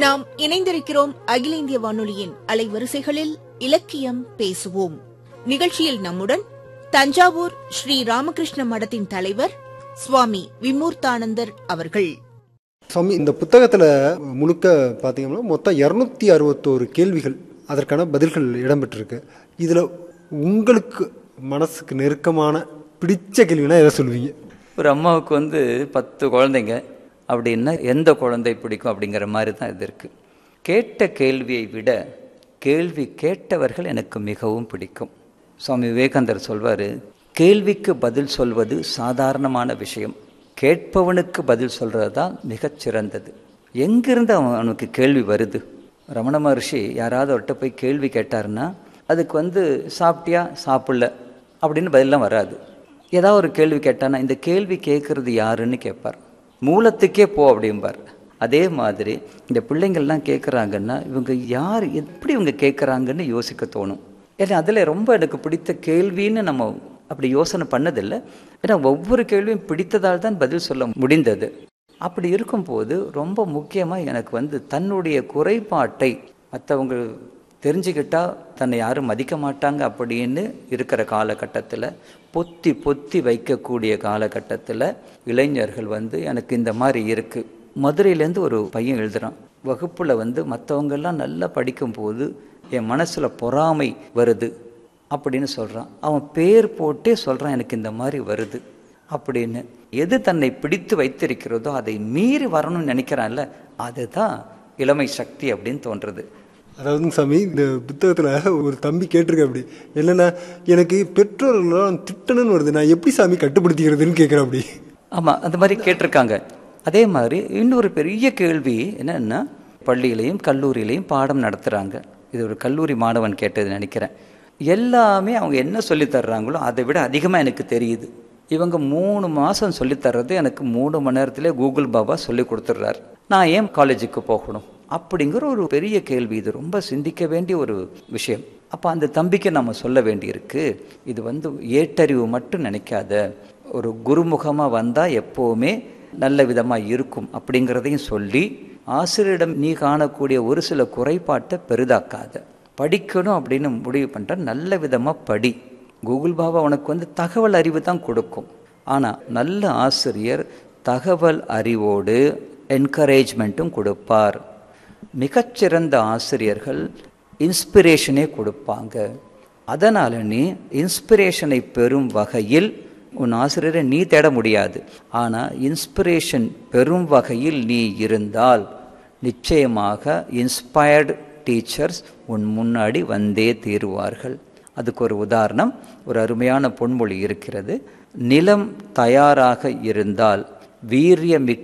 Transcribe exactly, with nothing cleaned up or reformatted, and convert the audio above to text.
நாம் இணைந்திருக்கிறோம் அகில இந்திய வானொலியின் அலைவரிசைகளில் இலக்கியம் பேசுவோம் நிகழ்ச்சியில் நம்முடன் தஞ்சாவூர் ஸ்ரீ ராமகிருஷ்ண மடத்தின் தலைவர் சுவாமி விமூர்த்தானந்தர் அவர்கள். சுவாமி, இந்த புத்தகத்தில் முழுக்க பார்த்தீங்கன்னா மொத்தம் இரநூத்தி அறுபத்தோரு கேள்விகள், அதற்கான பதில்கள் இடம்பெற்றிருக்கு. இதில் உங்களுக்கு மனசுக்கு நெருக்கமான பிடிச்ச கேள்வினா எதை சொல்லுவீங்க? ஒரு அம்மாவுக்கு வந்து பத்து குழந்தைங்க அப்படின்னா எந்த குழந்தை பிடிக்கும் அப்படிங்கிற மாதிரி தான் இது இருக்குது. கேட்ட கேள்வியை விட கேள்வி கேட்டவர்கள் எனக்கு மிகவும் பிடிக்கும். சுவாமி விவேகானந்தர் சொல்வார், கேள்விக்கு பதில் சொல்வது சாதாரணமான விஷயம், கேட்பவனுக்கு பதில் சொல்கிறது தான் மிகச்சிறந்தது. எங்கிருந்து அவன் அவனுக்கு கேள்வி வருது? ரமண மகர்ஷி யாராவது அவர்கிட்ட போய் கேள்வி கேட்டாருன்னா அதுக்கு வந்து சாப்பிட்டியா சாப்பிடல அப்படின்னு பதிலெலாம் வராது. ஏதாவது ஒரு கேள்வி கேட்டானா இந்த கேள்வி கேட்குறது யாருன்னு கேட்பார், மூலத்துக்கே போ அப்படிம்பார். அதே மாதிரி இந்த பிள்ளைங்கள்லாம் கேட்குறாங்கன்னா இவங்க யார், எப்படி இவங்க கேட்குறாங்கன்னு யோசிக்க தோணும். ஏன்னா அதில் ரொம்ப எனக்கு பிடித்த கேள்வின்னு நம்ம அப்படி யோசனை பண்ணதில்லை. ஏன்னா ஒவ்வொரு கேள்வியும் பிடித்ததால் தான் பதில் சொல்ல முடிந்தது. அப்படி இருக்கும்போது ரொம்ப முக்கியமாக எனக்கு வந்து தன்னுடைய குறைபாட்டை மற்றவங்க தெரிஞ்சுக்கிட்டால் தன்னை யாரும் மதிக்க மாட்டாங்க அப்படின்னு இருக்கிற காலகட்டத்தில், பொத்தி பொத்தி வைக்கக்கூடிய காலகட்டத்தில் இளைஞர்கள் வந்து எனக்கு இந்த மாதிரி இருக்குது. மதுரையிலேருந்து ஒரு பையன் எழுதுகிறான், வகுப்பில் வந்து மற்றவங்கெல்லாம் நல்லா படிக்கும்போது என் மனசில் பொறாமை வருது அப்படின்னு சொல்கிறான். அவன் பேர் போட்டே சொல்கிறான் எனக்கு இந்த மாதிரி வருது அப்படின்னு. எது தன்னை பிடித்து வைத்திருக்கிறதோ அதை மீறி வரணும்னு நினைக்கிறான்ல, அதுதான் இளமை சக்தி அப்படின்னு தோன்றுறது. அதாவது சாமி, இந்த புத்தகத்தில் ஒரு தம்பி கேட்டிருக்க அப்படி என்னென்னா, எனக்கு பெற்றோர்களெலாம் திட்டணும்னு வருது, நான் எப்படி சாமி கட்டுப்படுத்திக்கிறதுன்னு கேட்குறேன் அப்படி. ஆமாம், அந்த மாதிரி கேட்டிருக்காங்க. அதே மாதிரி இன்னொரு பெரிய கேள்வி என்னென்னா, பள்ளியிலையும் கல்லூரியிலையும் பாடம் நடத்துகிறாங்க. இது ஒரு கல்லூரி மாணவன் கேட்டது நினைக்கிறேன். எல்லாமே அவங்க என்ன சொல்லித்தர்றாங்களோ அதை விட அதிகமாக எனக்கு தெரியுது. இவங்க மூணு மாதம் சொல்லித்தர்றது எனக்கு மூணு மணி நேரத்திலே கூகுள் பாபா சொல்லி கொடுத்துட்றாரு. நான் ஏன் காலேஜுக்கு போகணும் அப்படிங்கிற ஒரு பெரிய கேள்வி. இது ரொம்ப சிந்திக்க வேண்டிய ஒரு விஷயம். அப்போ அந்த தம்பிக்கு நம்ம சொல்ல வேண்டியிருக்கு, இது வந்து ஏட்டறிவு மட்டும் நினைக்காத, ஒரு குருமுகமாக வந்தால் எப்போவுமே நல்ல விதமாக இருக்கும் அப்படிங்கிறதையும் சொல்லி, ஆசிரியரிடம் நீ காணக்கூடிய ஒரு சில குறைபாட்டை பெரிதாக்காத, படிக்கணும் அப்படின்னு முடிவு பண்ணுற நல்ல விதமாக படி. கூகுள் பாபா உனக்கு வந்து தகவல் அறிவு தான் கொடுக்கும், ஆனால் நல்ல ஆசிரியர் தகவல் அறிவோடு என்கரேஜ்மெண்ட்டும் கொடுப்பார். மிகச்சிறந்த ஆசிரியர்கள் இன்ஸ்பிரேஷனே கொடுப்பாங்க. அதனால் நீ இன்ஸ்பிரேஷனை பெறும் வகையில் உன் ஆசிரியரை நீ தேட முடியாது. ஆனால் இன்ஸ்பிரேஷன் பெறும் வகையில் நீ இருந்தால் நிச்சயமாக இன்ஸ்பயர்டு டீச்சர்ஸ் உன் முன்னாடி வந்தே தீருவார்கள். அதுக்கு ஒரு உதாரணம், ஒரு அருமையான பொன்மொழி இருக்கிறது. நிலம் தயாராக இருந்தால் வீரியமிக்க